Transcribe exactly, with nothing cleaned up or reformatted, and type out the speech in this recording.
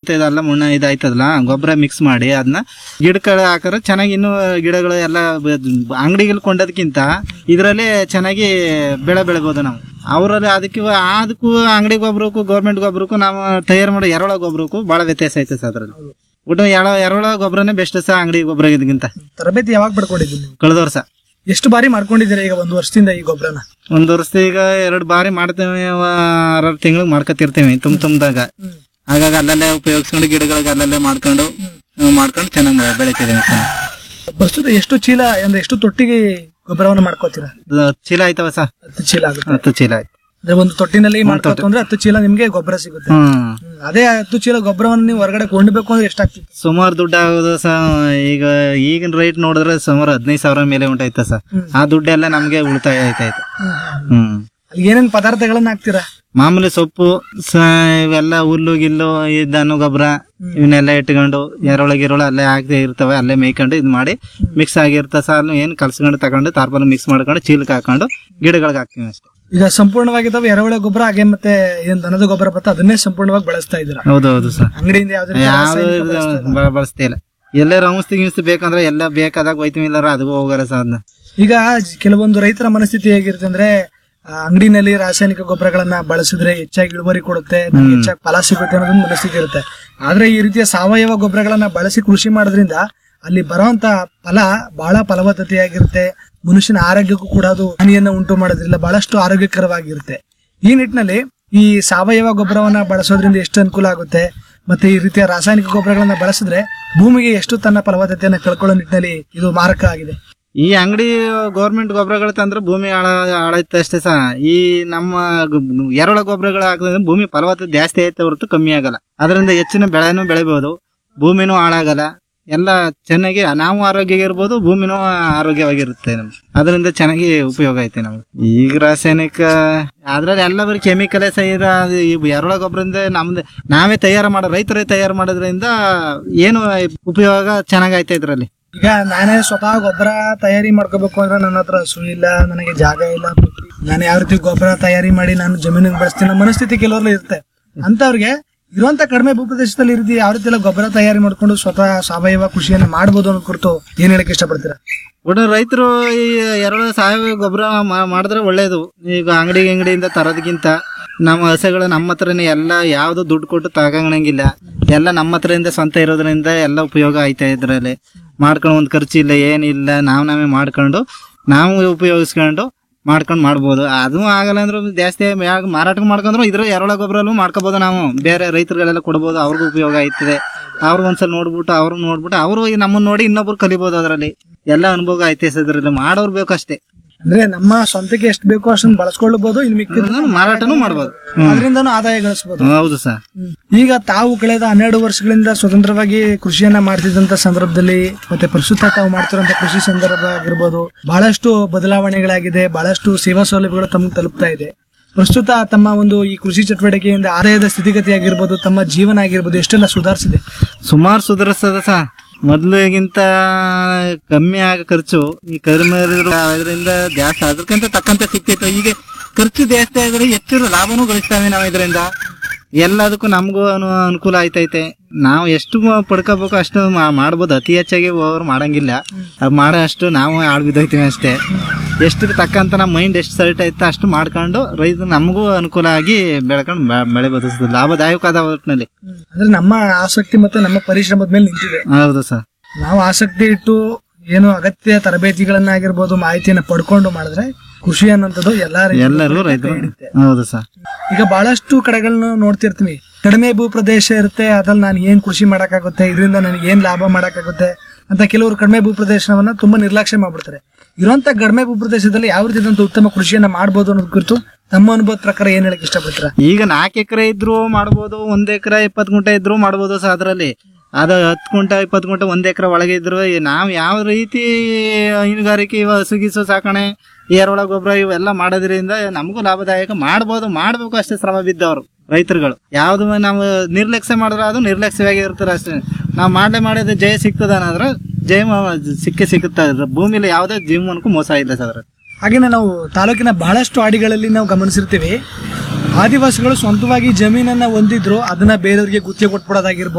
ಇದೆಲ್ಲ ಮುಣ್ಣ ಇದಾಯ್ತದಲ್ಲ ಗೊಬ್ಬರ ಮಿಕ್ಸ್ ಮಾಡಿ ಅದನ್ನ ಗಿಡಗಳು ಹಾಕಿದ್ರೆ ಚೆನ್ನಾಗಿ ಇನ್ನೂ ಗಿಡಗಳು ಎಲ್ಲ ಅಂಗಡಿಗಳು ಕೊಂಡೋದಕ್ಕಿಂತ ಇದರಲ್ಲಿ ಚೆನ್ನಾಗಿ ಬೆಳೆ ಬೆಳಿಬೋದು ನಾವು. ಅವರಲ್ಲಿ ಅದಕ್ಕೆ ಅದಕ್ಕೂ ಅಂಗಡಿ ಗೊಬ್ಬರಕ್ಕೂ ಗೌರ್ಮೆಂಟ್ ಗೊಬ್ಬರಕ್ಕೂ ನಾವು ತಯಾರು ಮಾಡೋ ಎರೆಹುಳ ಗೊಬ್ಬರಕ್ಕೂ ಬಹಳ ವ್ಯತ್ಯಾಸ ಐತೆ ಸರ್. ಅದ್ರಲ್ಲಿ ಒಟ್ಟು ಎರೆಹುಳ ಗೊಬ್ಬರನೇ ಬೆಸ್ಟ್ ಸಹ ಅಂಗಡಿ ಗೊಬ್ಬರ ಇದಕ್ಕಿಂತ. ತರಬೇತಿ ಯಾವಾಗ ಪಡ್ಕೊಂಡಿದ್ದೀನಿ? ಕಳೆದ ವರ್ಷ. ಎಷ್ಟು ಬಾರಿ ಮಾಡ್ಕೊಂಡಿದ್ದೀರಾ ಈಗ ಒಂದು ವರ್ಷದಿಂದ ಈ ಗೊಬ್ಬರನ? ಒಂದ್ ವರ್ಷ ಈಗ ಎರಡು ಬಾರಿ ಮಾಡ್ತೇವೆ, ಆರು ತಿಂಗಳಿಗೆ ಮಾಡ್ಕೊತಿರ್ತೀವಿ ತುಂಬ ತುಂಬದಾಗ. ಹಾಗಾಗಿ ಅಲ್ಲಲ್ಲೇ ಉಪಯೋಗಿಸ್ಕೊಂಡು ಗಿಡಗಳಿಗೆ ಅಲ್ಲಲ್ಲೇ ಮಾಡ್ಕೊಂಡು ಮಾಡ್ಕೊಂಡು ಚೆನ್ನಾಗಿ ಬೆಳಿತಿದ್ದೀವಿ. ಪ್ರಸ್ತುತ ಎಷ್ಟು ಚೀಲ ಅಂದ್ರೆ ಎಷ್ಟು ತೊಟ್ಟಿಗೆ ಗೊಬ್ಬರವನ್ನು ಮಾಡ್ಕೋತೀರಾ? ಚೀಲ ಆಯ್ತವ ಸರ್? ಹತ್ತು ಚೀಲ ಆಗುತ್ತೆ. ಹತ್ತು ಚೀಲ ಆಯ್ತು. ಒಂದು ತೊಟ್ಟಿನಲ್ಲಿ ಮಾಡ್ಕೋತು ಅಂದ್ರೆ ಹತ್ತು ಚೀಲ ನಿಮ್ಗೆ ಗೊಬ್ಬರ ಸಿಗುತ್ತೆ. ಅದೇ ಹತ್ತು ಚೀಲ ಗೊಬ್ಬರವನ್ನು ನೀವು ಹೊರಗಡೆ ಕೊಂಡ್ಬೇಕು ಅಂದ್ರೆ ಎಷ್ಟಾಗ್ತಿತ್ತು? ಸುಮಾರು ದುಡ್ಡು ಆಗೋದು ಸ. ಈಗ ಈಗಿನ ರೇಟ್ ನೋಡಿದ್ರೆ ಸುಮಾರು ಹದಿನೈದು ಸಾವಿರ ಮೇಲೆ ಉಂಟಾಯ್ತ ಸರ್. ಆ ದುಡ್ಡೆಲ್ಲ ನಮ್ಗೆ ಉಳಿತಾಯ ಆಯ್ತಾಯ್ತು. ಹ್ಮ್ ಏನೇನ್ ಪದಾರ್ಥಗಳನ್ನ ಹಾಕ್ತೀರಾ? ಮಾಮೂಲಿ ಸೊಪ್ಪು ಇವೆಲ್ಲ ಹುಲ್ಲು ಗಿಲ್ಲು ದನ ಗೊಬ್ಬರ ಇವನ್ನೆಲ್ಲ ಇಟ್ಕೊಂಡು ಎರೆಹುಳ ಗಿರೋಳ ಅಲ್ಲೇ ಹಾಕಿ ಇರ್ತವೆ, ಅಲ್ಲೇ ಮೇಯ್ಕೊಂಡು ಇದ್ ಮಾಡಿ ಮಿಕ್ಸ್ ಆಗಿರ್ತ ಸಾಲು ಏನ್ ಕಲ್ಸ್ಕೊಂಡು ತಗೊಂಡು ತಾರ್ಪಾಲ ಮಿಕ್ಸ್ ಮಾಡ್ಕೊಂಡು ಚೀಲಕ್ಕೆ ಹಾಕೊಂಡು ಗಿಡಗಳಿಗೆ ಹಾಕ್ತೀವಿ ಅಷ್ಟೇ. ಈಗ ಸಂಪೂರ್ಣವಾಗಿದ್ದಾವೆ ಎರೆಹುಳ ಗೊಬ್ಬರ ಹಾಗೆ ಮತ್ತೆ ಏನ್ ದನದ ಗೊಬ್ಬರ ಬತ್ತ ಅದನ್ನೇ ಸಂಪೂರ್ಣವಾಗಿ ಬಳಸ್ತಾ ಇದ್ದೀರಾ? ಹೌದೌದು ಸರ್. ಅಂಗಡಿಯಿಂದ ಯಾವ್ದು ಬಳಸ್ತಾ ಇಲ್ಲ. ಎಲ್ಲೇ ಔಷಧಿ ಗಿಂಸ್ತಿ ಬೇಕಂದ್ರೆ ಎಲ್ಲ ಬೇಕಾದಾಗ ಹೋಯ್ತೀವಿ, ಇಲ್ಲಾರ ಅದಕ್ಕೂ ಹೋಗಾರ ಸರ್. ಅದನ್ನ ಈಗ ಕೆಲವೊಂದು ರೈತರ ಮನಸ್ಥಿತಿ ಹೇಗಿರುತ್ತೆ ಅಂದ್ರೆ ಅಂಗಡಿನಲ್ಲಿ ರಾಸಾಯನಿಕ ಗೊಬ್ಬರಗಳನ್ನ ಬಳಸಿದ್ರೆ ಹೆಚ್ಚಾಗಿ ಇಳುವರಿ ಕೊಡುತ್ತೆ, ಹೆಚ್ಚಾಗಿ ಫಲ ಸಿಗುತ್ತೆ ಅನ್ನೋದೊಂದು ಮನಸ್ಥಿತಿ ಇರುತ್ತೆ. ಆದ್ರೆ ಈ ರೀತಿಯ ಸಾವಯವ ಗೊಬ್ಬರಗಳನ್ನ ಬಳಸಿ ಕೃಷಿ ಮಾಡೋದ್ರಿಂದ ಅಲ್ಲಿ ಬರುವಂತ ಫಲ ಬಹಳ ಫಲವತ್ತತೆಯಾಗಿರುತ್ತೆ. ಮನುಷ್ಯನ ಆರೋಗ್ಯಕ್ಕೂ ಕೂಡ ಅದು ಹಾನಿಯನ್ನ ಉಂಟು ಮಾಡೋದ್ರಿಂದ ಬಹಳಷ್ಟು ಆರೋಗ್ಯಕರವಾಗಿರುತ್ತೆ. ಈ ನಿಟ್ಟಿನಲ್ಲಿ ಈ ಸಾವಯವ ಗೊಬ್ಬರವನ್ನ ಬಳಸೋದ್ರಿಂದ ಎಷ್ಟು ಅನುಕೂಲ ಆಗುತ್ತೆ, ಮತ್ತೆ ಈ ರೀತಿಯ ರಾಸಾಯನಿಕ ಗೊಬ್ಬರಗಳನ್ನ ಬಳಸಿದ್ರೆ ಭೂಮಿಗೆ ಎಷ್ಟು ತನ್ನ ಫಲವತ್ತತೆಯನ್ನ ಕಳ್ಕೊಳ್ಳೋ ನಿಟ್ಟಿನಲ್ಲಿ ಇದು ಮಾರಕ ಆಗಿದೆ. ಈ ಅಂಗಡಿ ಗೌರ್ಮೆಂಟ್ ಗೊಬ್ಬರಗಳು ತಂದ್ರೆ ಭೂಮಿ ಹಾಳ ಹಾಳೈತೆ ಅಷ್ಟೇ ಸಹ. ಈ ನಮ್ಮ ಎರೆಹುಳ ಗೊಬ್ಬರಗಳು ಹಾಕಿದ್ರೆ ಭೂಮಿ ಫಲವತ್ತತೆ ಜಾಸ್ತಿ ಆಯ್ತು ಹೊರತು ಕಮ್ಮಿ ಆಗಲ್ಲ. ಅದರಿಂದ ಹೆಚ್ಚಿನ ಬೆಳೆನೂ ಬೆಳಿಬಹುದು, ಭೂಮಿನೂ ಹಾಳಾಗಲ್ಲ. ಎಲ್ಲ ಚೆನ್ನಾಗಿ ನಾವು ಆರೋಗ್ಯ ಇರ್ಬೋದು, ಭೂಮಿನೂ ಆರೋಗ್ಯವಾಗಿರುತ್ತೆ ನಮ್ಗೆ. ಅದರಿಂದ ಚೆನ್ನಾಗಿ ಉಪಯೋಗ ಐತೆ ನಮ್ಗೆ. ಈಗ ರಾಸಾಯನಿಕ ಅದ್ರಲ್ಲಿ ಎಲ್ಲ ಬರೀ ಕೆಮಿಕಲೇ ಸಹಿತ. ಎರೆಹುಳ ಗೊಬ್ಬರದಿಂದ ನಮ್ದು ನಾವೇ ತಯಾರು ಮಾಡೋ ರೈತರೇ ತಯಾರು ಮಾಡೋದ್ರಿಂದ ಏನು ಉಪಯೋಗ ಚೆನ್ನಾಗೈತೆ ಇದ್ರಲ್ಲಿ. ಈಗ ನಾನೇ ಸ್ವತಃ ಗೊಬ್ಬರ ತಯಾರಿ ಮಾಡ್ಕೋಬೇಕು ಅಂದ್ರೆ ನನ್ನ ಹತ್ರ ಹಸು ಇಲ್ಲ, ನನಗೆ ಜಾಗ ಇಲ್ಲ, ನಾನು ಯಾವ ರೀತಿ ಗೊಬ್ಬರ ತಯಾರಿ ಮಾಡಿ ನಾನು ಜಮೀನಿಗೆ ಬಳಸ್ತೀನಿ ಮನಸ್ಥಿತಿ ಕೆಲವರಲ್ಲಿ ಇರುತ್ತೆ. ಅಂತವ್ರಿಗೆ ಇರುವಂತ ಕಡಿಮೆ ಭೂಪ್ರದೇಶದಲ್ಲಿ ಇರಿದಿ ಯಾವ ರೀತಿ ಎಲ್ಲ ಗೊಬ್ಬರ ತಯಾರಿ ಮಾಡ್ಕೊಂಡು ಸ್ವತಃ ಸಾವಯವ ಕೃಷಿಯನ್ನ ಮಾಡಬಹುದು ಅನ್ನೋ ಕುರಿತು ಏನ್ ಹೇಳಕ್ ಇಷ್ಟಪಡ್ತೀರಾ? ಒಟ್ಟು ರೈತರು ಈ ಎರಡು ಸಾವಯವ ಗೊಬ್ಬರ ಮಾಡಿದ್ರೆ ಒಳ್ಳೇದು. ಈಗ ಅಂಗಡಿ ಅಂಗಡಿಯಿಂದ ತರೋದಕ್ಕಿಂತ ನಮ್ಮ ಹಸೆಗಳು ನಮ್ಮ ಹತ್ರನೇ ಎಲ್ಲ ಯಾವ್ದು ದುಡ್ಡು ಕೊಟ್ಟು ತಗೊಂಡಂಗಿಲ್ಲ, ಎಲ್ಲ ನಮ್ಮ ಹತ್ರದಿಂದ ಸ್ವಂತ ಇರೋದ್ರಿಂದ ಎಲ್ಲ ಉಪಯೋಗ ಆಯ್ತಾ ಇದ್ರಲ್ಲಿ. ಮಾಡ್ಕೊಂಡು ಒಂದ್ ಖರ್ಚಿಲ್ಲ ಏನಿಲ್ಲ, ನಾವ್ ನಾವೇ ಮಾಡ್ಕೊಂಡು ನಾವು ಉಪಯೋಗಿಸ್ಕೊಂಡು ಮಾಡ್ಕೊಂಡ್ ಮಾಡ್ಬೋದು. ಅದು ಆಗಲ್ಲ ಅಂದ್ರೆ ಜಾಸ್ತಿ ಮಾರಾಟ ಮಾಡ್ಕೊಂಡ್ರು ಇದ್ರ ಎರೆಹುಳ ಗೊಬ್ಬರಲ್ಲೂ ಮಾಡ್ಕೋಬಹುದು. ನಾವು ಬೇರೆ ರೈತರುಗಳೆಲ್ಲ ಕೊಡ್ಬೋದು, ಅವ್ರಿಗೂ ಉಪಯೋಗ ಆಯ್ತದೆ. ಅವ್ರು ಒಂದ್ಸಲ ನೋಡ್ಬಿಟ್ಟು ಅವ್ರು ನೋಡ್ಬಿಟ್ಟು ಅವರು ನಮ್ಮನ್ನ ನೋಡಿ ಇನ್ನೊಬ್ರು ಕಲಿಬಹುದು. ಅದರಲ್ಲಿ ಎಲ್ಲ ಅನುಭವ ಐತೆ ಇದ್ರಲ್ಲಿ ಮಾಡೋರು ಬೇಕಷ್ಟೇ. ಅಂದ್ರೆ ನಮ್ಮ ಸ್ವಂತಕ್ಕೆ ಎಷ್ಟು ಬೇಕೋ ಅಷ್ಟನ್ನು ಬಳಸ್ಕೊಳ್ಳಬಹುದು, ಇನ್ನು ಮಿಕ್ಕಿದ ಮಾರಾಟನೂ ಮಾಡ್ಬೋದು, ಅದರಿಂದನೂ ಆದಾಯ ಗಳಿಸಬಹುದು. ಹೌದು ಸರ್. ಈಗ ತಾವು ಕಳೆದ ಹನ್ನೆರಡು ವರ್ಷಗಳಿಂದ ಸ್ವತಂತ್ರವಾಗಿ ಕೃಷಿಯನ್ನ ಮಾಡ್ತಿದ್ದಂತ ಸಂದರ್ಭದಲ್ಲಿ ಮತ್ತೆ ಪ್ರಸ್ತುತ ತಾವು ಮಾಡ್ತಿರುವಂತ ಕೃಷಿ ಸಂದರ್ಭ ಆಗಿರ್ಬೋದು, ಬಹಳಷ್ಟು ಬದಲಾವಣೆಗಳಾಗಿದೆ, ಬಹಳಷ್ಟು ಸೇವಾ ಸೌಲಭ್ಯಗಳು ತಮಗೆ ತಲುಪ್ತಾ ಇದೆ. ಪ್ರಸ್ತುತ ತಮ್ಮ ಒಂದು ಈ ಕೃಷಿ ಚಟುವಟಿಕೆಯಿಂದ ಆದಾಯದ ಸ್ಥಿತಿಗತಿ ಆಗಿರ್ಬೋದು, ತಮ್ಮ ಜೀವನ ಆಗಿರ್ಬೋದು ಎಷ್ಟೆಲ್ಲ ಸುಧಾರಿಸಿದೆ? ಸುಮಾರು ಸುಧಾರಿಸ್ತದ ಸರ್. ಮೊದ್ಲಿಗಿಂತ ಕಮ್ಮಿ ಆಗ ಖರ್ಚು ಈ ಕಡಿಮೆ ಇದರಿಂದ ಜಾಸ್ತಿ ಅದಕ್ಕಿಂತ ತಕ್ಕಂತೆ ಸಿಕ್ತಿತ್ತು. ಈಗ ಖರ್ಚು ಜಾಸ್ತಿ ಆದ್ರೆ ಹೆಚ್ಚು ಲಾಭನೂ ಗಳಿಸ್ತಾವೆ ನಾವು ಇದರಿಂದ. ಎಲ್ಲದಕ್ಕೂ ನಮಗೂ ಅನುಕೂಲ ಆಯ್ತೈತೆ. ನಾವು ಎಷ್ಟು ಪಡ್ಕೋಬೇಕು ಅಷ್ಟು ಮಾಡ್ಬೋದು, ಅತಿ ಹೆಚ್ಚಾಗಿ ಅವ್ರು ಮಾಡಂಗಿಲ್ಲ. ಅದು ಮಾಡೋ ಅಷ್ಟು ನಾವು ಆಳ್ ಬಿದ್ದೋಯ್ತೀವಿ ಅಷ್ಟೇ. ಎಷ್ಟು ತಕ್ಕಂತ ನಮ್ಮ ಮೈಂಡ್ ಎಷ್ಟು ಸೆಟ್ ಐತೆ ಅಷ್ಟು ಮಾಡ್ಕೊಂಡು ರೈತ ನಮಗೂ ಅನುಕೂಲ ಆಗಿ ಬೆಳ್ಕೊಂಡು ಬೆಳೆಬೋದು, ಲಾಭದಾಯಕ ಆದ ಒಟ್ಟಿನಲ್ಲಿ. ಅಂದ್ರೆ ನಮ್ಮ ಆಸಕ್ತಿ ಮತ್ತೆ ನಮ್ಮ ಪರಿಶ್ರಮದ ಮೇಲೆ ನಿಂತಿದೆ. ಹೌದು ಸರ್. ನಾವು ಆಸಕ್ತಿ ಇಟ್ಟು ಏನು ಅಗತ್ಯ ತರಬೇತಿಗಳನ್ನಾಗಿರ್ಬೋದು ಮಾಹಿತಿಯನ್ನ ಪಡ್ಕೊಂಡು ಮಾಡಿದ್ರೆ ಖುಷಿ ಅನ್ನೋಂಥದ್ದು ಎಲ್ಲಾರು ಎಲ್ಲರೂ ರೈತರು. ಹೌದು ಸರ್. ಈಗ ಬಹಳಷ್ಟು ಕಡೆಗಳನ್ನ ನೋಡ್ತಿರ್ತೀವಿ, ಕಡಿಮೆ ಭೂ ಪ್ರದೇಶ ಇರುತ್ತೆ, ಅದ್ರಲ್ಲಿ ನಾನು ಏನ್ ಕೃಷಿ ಮಾಡಕ್ಕಾಗುತ್ತೆ, ಇದರಿಂದ ನನಗೆ ಏನ್ ಲಾಭ ಮಾಡಕ್ಕಾಗುತ್ತೆ ಅಂತ ಕೆಲವರು ಕಡಿಮೆ ಭೂ ಪ್ರದೇಶವನ್ನ ತುಂಬಾ ನಿರ್ಲಕ್ಷ್ಯ ಮಾಡ್ಬಿಡ್ತಾರೆ. ಇರುವಂತ ಕಡಿಮೆ ಭೂ ಪ್ರದೇಶದಲ್ಲಿ ಯಾವ ರೀತಿಯಾದಂತ ಉತ್ತಮ ಕೃಷಿಯನ್ನ ಮಾಡಬಹುದು ಅನ್ನೋದ್ ಕುರಿತು ತಮ್ಮ ಅನುಭವದ ಪ್ರಕಾರ ಏನ್ ಹೇಳಕ್ ಇಷ್ಟಪಡ್ತೀರಾ? ಈಗ ನಾಲ್ಕು ಎಕರೆ ಇದ್ರು ಮಾಡ್ಬೋದು, ಒಂದ್ ಎಕರೆ ಇಪ್ಪತ್ತು ಗುಂಟೆ ಇದ್ರು ಮಾಡ್ಬೋದು ಸರ್. ಅದ್ರಲ್ಲಿ ಅದು ಹತ್ತು ಗುಂಟೆ ಇಪ್ಪತ್ತು ಗುಂಟೆ ಒಂದ್ ಎಕರೆ ಒಳಗೆ ಇದ್ರು ನಾವ್ ಯಾವ ರೀತಿ ಹೈನುಗಾರಿಕೆ ಹಸುಗಿಸು ಸಾಕಣೆ ಎರೆಹುಳ ಗೊಬ್ಬರ ಇವೆಲ್ಲ ಮಾಡೋದ್ರಿಂದ ನಮಗೂ ಲಾಭದಾಯಕ ಮಾಡ್ಬೋದು. ಮಾಡ್ಬೇಕು ಅಷ್ಟೇ ಶ್ರಮ ಬಿದ್ದವರು ರೈತರುಗಳು. ಯಾವ್ದು ನಾವು ನಿರ್ಲಕ್ಷ್ಯ ಮಾಡಿದ್ರೆ ಅದು ನಿರ್ಲಕ್ಷ್ಯವಾಗಿ ಇರ್ತಾರೆ ಅಷ್ಟೇ. ನಾವ್ ಮಾಡ್ಲೆ ಮಾಡಿದ್ರೆ ಜಯ ಸಿಗ್ತದ ಅನ್ನೋದ್ರ ಜಯ ಸಿಕ್ಕೇ ಸಿಗುತ್ತ. ಭೂಮಿಲಿ ಯಾವುದೇ ಜೀವನಕ್ಕೂ ಮೋಸ ಇಲ್ಲ ಸರ್. ಹಾಗೇನೆ ನಾವು ತಾಲೂಕಿನ ಬಹಳಷ್ಟು ಹಾಡಿಗಳಲ್ಲಿ ನಾವು ಗಮನಿಸಿರ್ತೀವಿ, ಆದಿವಾಸಿಗಳು ಸ್ವಂತವಾಗಿ ಜಮೀನನ್ನ ಹೊಂದಿದ್ರು ಅದನ್ನ ಬೇರೆಯವರಿಗೆ ಗುತ್ತಿಗೆ ಕೊಟ್ಬಿಡೋದಾಗಿರ್ಬೋದು,